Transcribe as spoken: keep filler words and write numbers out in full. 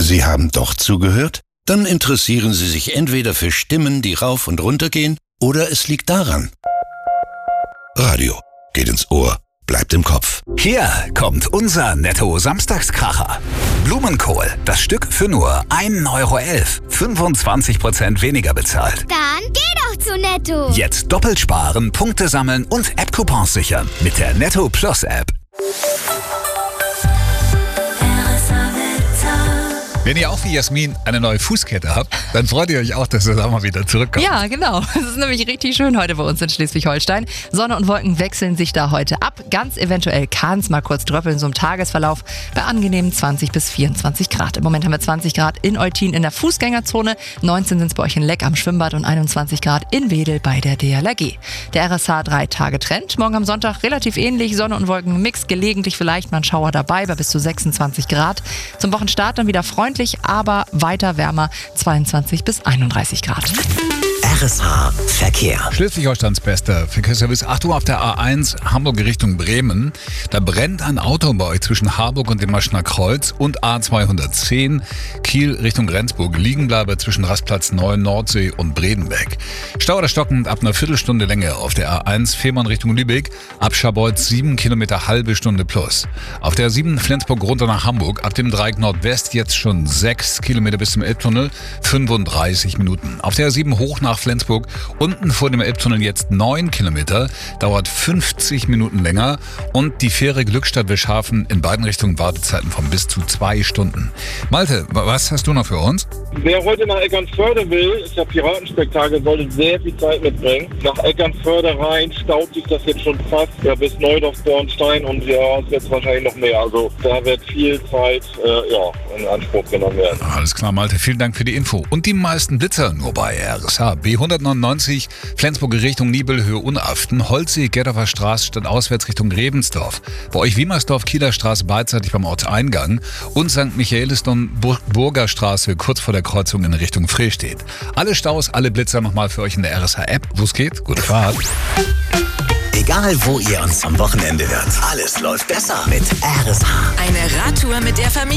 Sie haben doch zugehört? Dann interessieren Sie sich entweder für Stimmen, die rauf und runter gehen, oder es liegt daran. Radio geht ins Ohr, bleibt im Kopf. Hier kommt unser Netto-Samstagskracher. Blumenkohl, das Stück für nur ein Euro elf. fünfundzwanzig Prozent weniger bezahlt. Dann geh doch zu Netto. Jetzt doppelt sparen, Punkte sammeln und App-Coupons sichern mit der Netto Plus App. Wenn ihr auch wie Jasmin eine neue Fußkette habt, dann freut ihr euch auch, dass das auch mal wieder zurückkommt. Ja, genau. Es ist nämlich richtig schön heute bei uns in Schleswig-Holstein. Sonne und Wolken wechseln sich da heute ab. Ganz eventuell kann es mal kurz dröppeln, so im Tagesverlauf bei angenehmen zwanzig bis vierundzwanzig Grad. Im Moment haben wir zwanzig Grad in Eutin in der Fußgängerzone, neunzehn sind es bei euch in Leck am Schwimmbad und einundzwanzig Grad in Wedel bei der D L R G. Der R S H drei Tage Trend. Morgen am Sonntag relativ ähnlich, Sonne und Wolken Mix, gelegentlich vielleicht mal ein Schauer dabei bei bis zu sechsundzwanzig Grad. Zum Wochenstart dann wieder freundlich, aber weiter wärmer, zweiundzwanzig bis einunddreißig Grad. R S H Verkehr. Schleswig-Holsteins bester Verkehrsservice. Achtung, auf der A eins Hamburg Richtung Bremen. Da brennt ein Auto bei euch zwischen Harburg und dem Maschner Kreuz und A zweihundertzehn. Kiel Richtung Rendsburg. Liegenbleibe zwischen Rastplatz neun Nordsee und Bredenbeck. Stau oder stockend ab einer Viertelstunde Länge auf der A eins Fehmarn Richtung Lübeck. Ab Scharbeutz sieben Kilometer, halbe Stunde plus. Auf der sieben Flensburg runter nach Hamburg. Ab dem Dreieck Nordwest jetzt schon sechs Kilometer bis zum Elbtunnel. fünfunddreißig Minuten. Auf der sieben hoch nach Flensburg, unten vor dem Elbtunnel jetzt neun Kilometer, dauert fünfzig Minuten länger und die Fähre Glückstadt Wischhafen in beiden Richtungen Wartezeiten von bis zu zwei Stunden. Malte, was hast du noch für uns? Wer heute nach Eckernförde will, ist ja Piratenspektakel, sollte sehr viel Zeit mitbringen. Nach Eckernförde rein staut sich das jetzt schon fast ja, bis Neudorf-Bornstein und ja, es wird wahrscheinlich noch mehr. Also da wird viel Zeit äh, ja, in Anspruch genommen werden. Alles klar, Malte, vielen Dank für die Info. Und die meisten Blitzer nur bei R S H. B hundertneunundneunzig, Flensburg Richtung Nibelhöhe Unaften, Holzsee, Gettorfer Straße statt auswärts Richtung Rebensdorf. Bei euch Wiemersdorf, Kieler Straße beidseitig beim Ortseingang und Sankt Michaelisdorf, Burger Straße kurz vor der Kreuzung in Richtung Frestedt. Alle Staus, alle Blitzer nochmal für euch in der R S H-App. Wo es geht, gute Fahrt. Egal wo ihr uns am Wochenende hört, alles läuft besser mit R S H. Eine Radtour mit der Familie.